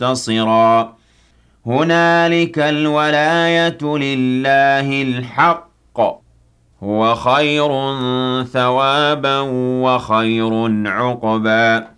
مُنتَصِرًا هُنَالِكَ الْوَلَايَةُ لِلَّهِ الْحَقِّ هُوَ خَيْرٌ ثَوَابًا وَخَيْرٌ عُقْبًا